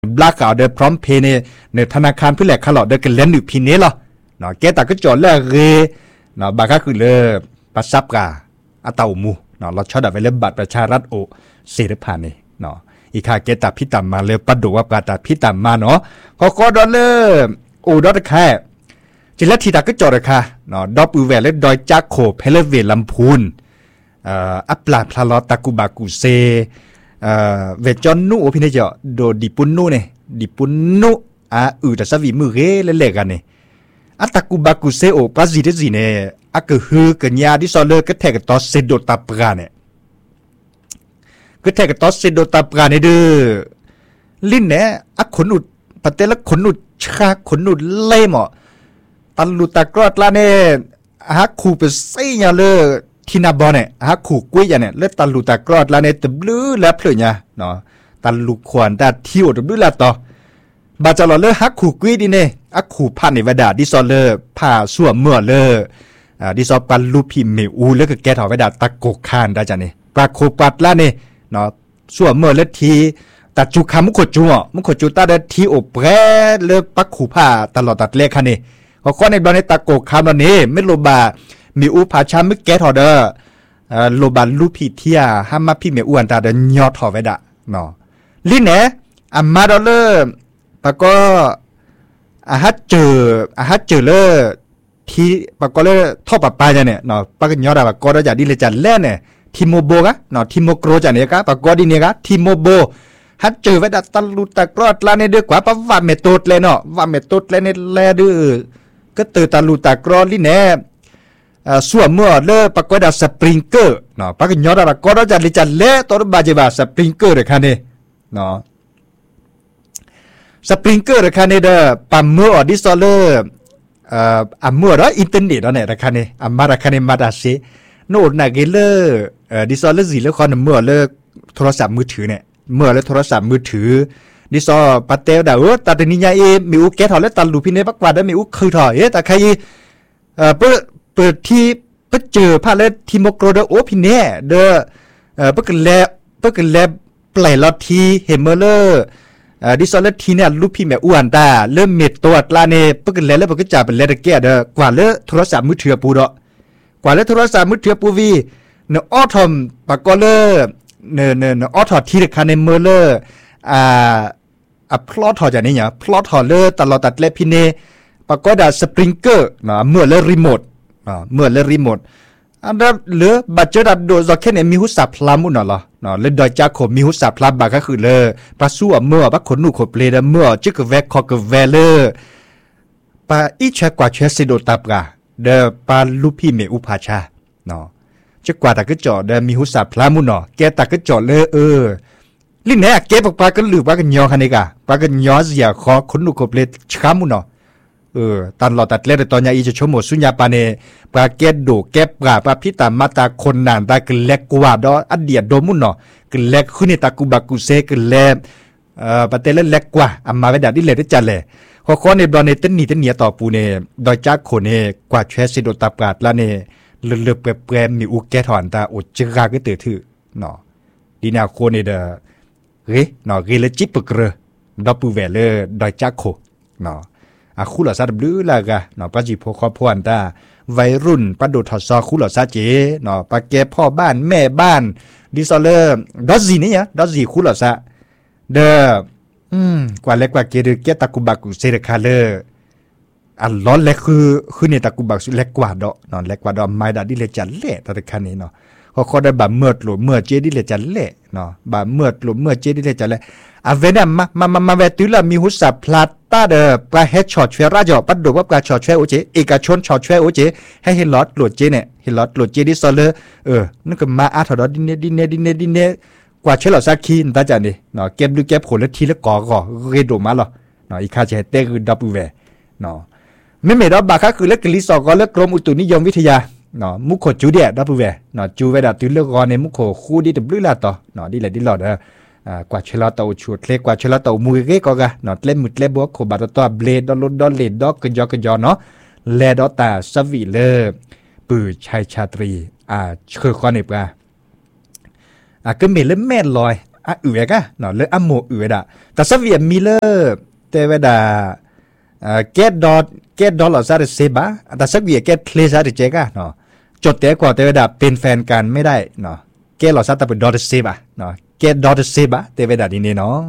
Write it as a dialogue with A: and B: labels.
A: บลักเอาเดอพร้อมเพย์ในธนาคารเพื่อแหลกขลอดเดอกันเล่นอยู่พินนี้หรอเนาะแกตาก็จอดแล้วเรเนาะบางก็คือเลยปัสซับกาอาเตามูเนาะเราชอบดับไปเล่นบัตรประชารัฐโอเสด็จผ่านนี่เนาะอีกค่ะแกตาพิตามมาเลยปัดดูว่าตาพิตามมาเนาะก็ดอลเลอร์โอดอลแค่จิลทีตาก็จอดเลยค่ะเนาะดอปูแวร์และดอยจักโคเพลเวลำพูนอัปลาพลาลอตากูบากูเซเวจอนนูพี่เนี่ยจะโดดิปุนนูเนี่ยดิปุนนูแต่สวีมือเร่เล็กๆกันเนี่ยอัตากูบากูเซโอปาซีเดซีเนี่ยก็คือกันยาที่ซอเลอร์ก็แทกต่อเซโดตาปราเนี่ยก็แทกต่อเซโดตาปราเนี่ยเด้อลิ้นเนี่ยขนอุดปะเตละขนอุดชาขนอุดเล่หมอตันลุตากรอดละเนี่ยขู่ไปเสียเลยที่นาบอเนี่ยขู่กุ้ยเนี่ยเลือดตันลุตากรอดละเนี่ยตบลื้อแล้วเพลินเนี่ยเนาะตันลุขวานแต่ที่อดตบลื้อแล้วต่อบาจลอเลอขู่กุ้ยดีเนี่ยขู่ผ่านในวดาดิซอเลอร์ผ่าส่วมเมื่อเลอดิซอปันลูพีเมอูแล้วก็แกถอวดาตะโกคานได้จ้ะเนี่ยปลาโคปัดละเนี่ยเนาะส่วมเมื่อเลือดทีตัดจุคามุขจูอ่ะมุขจูตาเดทีโอเปรเลือปักขู่ผ่าตลอดตัดเลขคันนี่ข้อในบอลในตะโกคามนี่ไม่โลบามีอูผาชาไม่แกถอเดอโลบาลูพีเทียห้ามมาพี่เมอูอันตาเดยอถอวดาเนาะลิ้นเนี่ยมาดอลเลอร์ปะก็ฮัดเจอเลยที่ปะก็เลยท่อปะปายเนี่ยเนาะปะก็ยอดปะก็ได้จากดิเลจันแล่เนี่ยทิโมโบกะเนาะทิโมโกรจันเนี่ยกะปะก็ดิเนี่ยกะทิโมโบฮัดเจอไว้ดัดตันลุตะกรอดลาเนี่ยเดือกว่าปะว่าเมตดเลยเนาะว่าเมตดเลยเนี่ยแลดื้อก็เตอตันลุตะกรอดลิเนี่ยส่วนเมื่อเลยปะก็ได้สปริงเกอร์เนาะปะก็ยอดปะก็ได้จากดิจันแล่ตอนบาเจบาสปริงเกอร์เลยค่ะเนี่ยเนาะสปริงเกอร์ราคาเนี่ยเด้อปั๊มเมื่อดิสโลเลอร์เมื่อเราอินเทอร์เน็ตเนี่ยราคาเนี่ยมาราคาเนี่ยมาดาซีโน่นนักเลอดิสโลเลอร์สิแล้วคนเมื่อเลยโทรศัพท์มือถือเนี่ยเมื่อเลยโทรศัพท์มือถือดิสโลปัตเตลดาวตัดนิยายมีอุกแกถอดแล้วตัดลูพินเนี่ยปักว่าได้มีอุกคือถอดแต่ใครเปิดที่เปิดเจอพาเลยทีโมโกรเดโอพินเนี่ยเด้อเปิดกันแล้วปล่อยลอทีเฮมเมอร์เลอร์ดิสโลเลอร์ทีเนี่ยลูกพี่แม่อ้วนตาเริ่มเม็ดตัวลาเนี่ยปกติแล้วปกติจะเป็นเลดแก่เด้อกว่าเลยโทรศัพท์มือถือปูดอกกว่าเลยโทรศัพท์มือถือปูวีเนออทอมปากก็เลยเนออทอทีเด็กคันในเมอร์เลอร์พลอตทอจากนี้เนี่ยพลอตทอเลยตลอดตัดเล็บพี่เนปากก็ได้สปริงเกอร์นะเมื่อเลยรีโมทอันนั้นเหลือบัตรเจอดัดโดยแค่เนี่ยมีหุสับพลามุนเหรอเนาะเล่นดอยจ้าขมมีหุสับพลาบาก็คือเลยปลาสู้เมื่อปลาขนหนูขบเปลดเมื่อจิกแวกคอกแวเลอร์ปลาอีเชกว่าเชสิโดตับกาเดปลาลูพี่เมอุปาชาเนาะจิกว่าตะก็จอดเดมีหุสับพลามุนเนาะแกตะก็จอดเลยลิ้นเนี่ยแกปลาก็ลือปลาก็ยอคันนี้กะปลาก็ยอเสียคอขนหนูขบเปลช้ามุนเนาะตอนหลอดตัดเล็ดตอนยาอีจะชมหมดสุญญาปาเนปลาแก้ดูแก้ปลาปลาพิตามาตาคนนานตากึเล็กกว่าดออัดเดียดโดมุนเนาะกึเล็กขึ้นในตากูบากูเซกึเล็กปลาเตลเล็กกว่าอามาเวดาดิเลได้จัดเลยข้อในบอลเนเต้นหนีเต้นเหนียต่อปูเนดอยจ้าโคเนกว่าเชสซิโดตาปราดละเนเลือบเปรมมีอุกแกถอนตาอดจิกาก็เตือถือเนาะดีนาโคเนเดเนาะเกลจิปเกรดอปูเวเลดอยจ้าโคเนาะคู่หล่อซาดบลื้อละกะเนาะป้าจีพอครอบครัวอันตาวัยรุ่นป้าดูทอดซอคู่หล่อซาเจเนาะป้าแกพ่อบ้านแม่บ้านดิซอเลอร์ดอซีนี่ยดอซีคู่หล่อซาเด้อกว่าเล็กกว่าเกดือเกตะกุบักเซเรคาเลอร์อันร้อนเล็กคือในตะกุบักเล็กกว่าดอกเนาะเล็กกว่าดอกไม้ดาดิเลจันเล่ตะคันนี้เนาะเขาได้บาเมื่อหลุดเมื่อเจดิเลจันเล่เนาะบาเมื่อหลุดเมื่อเจดิเลจันเล่เวน่มาเวตุลามีหุสพลาตาเดปลาเฮดช็อตเชราจอปัดดูว่าปลาช็อตเชโอเจเอกชนช็อตเชโอเจให้เฮลอดหลุดเจเนี่ยเฮลอดหลุดเจดิซอเลนั่นก็มาอาถอดดินเนกว่าเชลอซาคีนตาจันนี่เนาะเก็บดูเก็บผลแล้วทีละก่อเรโดมาหรอเนาะอีคาเจเตคือดับเวเนาะไม่ดอกบาค่ะคือเล็กลิซอกอเล็กกรมอุตุนิยมวิทยาเนาะมุขจูเดียดับเวเนาะจูเวดาตุลกอในมุขคู่ดิตบลือลาต่อเนาะดิแหละดิหลอดกว่าเชลาเตาชูดเล็กกว่าเชลาเตามือเกก็กะเนาะเล่มมุดเล่บวกโคบาตตัวเบลดดอลดอลเลดดอกกยอกเนาะแลดอตาสวีเลอร์ปือชัยชาตรีเชื่อข้อนี้ปะก็มีเล่มแม่ลอยอ่ะอือกะเนาะเลออ่ะโมอือดะแต่สเวียมีเลอเตเวดาget หลอซาเดเซบะแต่สักเวีย get เพลซาเดเจกะเนาะจดแต่กว่าเตเวดาเป็นแฟนกันไม่ได้เนาะ get หลอซาแต่เป็น dot เซบะเนาะ get dot เซบะเตเวดาดีเนาะ